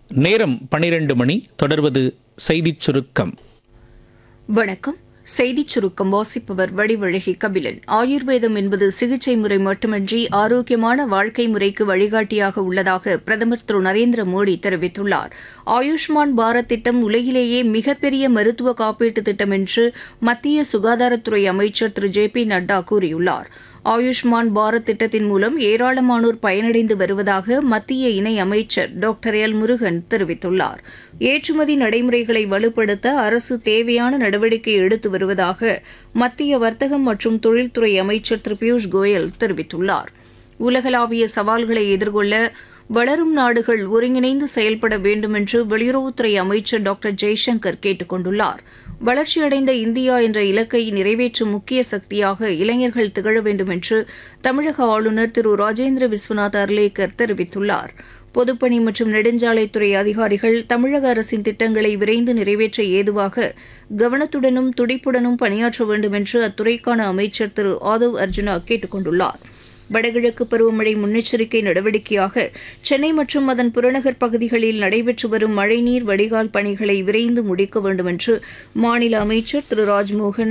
நேரம் 12 மணி. தொடர்வது செய்திச் சுருக்கம். வணக்கம். செய்திச் சுருக்கம் வாசிப்பவர் வடிவழகி கபிலன். ஆயுர்வேதம் என்பது சிகிச்சை முறை மட்டுமின்றி ஆரோக்கியமான வாழ்க்கை முறைக்கு வழிகாட்டியாக உள்ளதாக பிரதமர் திரு நரேந்திர மோடி தெரிவித்துள்ளார். ஆயுஷ்மான் பாரத் திட்டம் உலகிலேயே மிகப்பெரிய மருத்துவ காப்பீட்டு திட்டம் என்று மத்திய சுகாதாரத்துறை அமைச்சர் திரு ஜே.பி. நட்டா கூறியுள்ளார். ஆயுஷ்மான் பாரத் திட்டத்தின் மூலம் ஏராளமானோர் பயனடைந்து வருவதாக மத்திய இணை அமைச்சர் டாக்டர் எல். முருகன் தெரிவித்துள்ளார். ஏற்றுமதி நடைமுறைகளை வலுப்படுத்த அரசு தேவையான நடவடிக்கை எடுத்து வருவதாக மத்திய வர்த்தகம் மற்றும் தொழில்துறை அமைச்சர் திரு பியூஷ் கோயல் தெரிவித்துள்ளார். உலகளாவிய சவால்களை எதிர்கொள்ள வளரும் நாடுகள் ஒருங்கிணைந்து செயல்பட வேண்டும் என்று வெளியுறவுத்துறை அமைச்சர் டாக்டர் ஜெய்சங்கர் கேட்டுக் கொண்டுள்ளார். வளர்ச்சியடைந்த இந்தியா என்ற இலக்கை நிறைவேற்றும் முக்கிய சக்தியாக இளைஞர்கள் திகழ வேண்டும் என்று தமிழக ஆளுநர் திரு ராஜேந்திர விஸ்வநாத் அர்லேக்கர் தெரிவித்துள்ளார். பொதுப்பணி மற்றும் நெடுஞ்சாலைத்துறை அதிகாரிகள் தமிழக அரசின் திட்டங்களை விரைந்து நிறைவேற்ற ஏதுவாக கவனத்துடனும் துடிப்புடனும் பணியாற்ற வேண்டும் என்று அத்துறைக்கான அமைச்சர் திரு ஆதவ் அர்ஜுனா கேட்டுக் கொண்டுள்ளார். வடகிழக்கு பருவமழை முன்னெச்சரிக்கை நடவடிக்கையாக சென்னை மற்றும் அதன் புறநகர் பகுதிகளில் நடைபெற்று வரும் மழைநீர் வடிகால் பணிகளை விரைந்து முடிக்க வேண்டும் என்று மாநில அமைச்சர் திரு ராஜ்மோகன்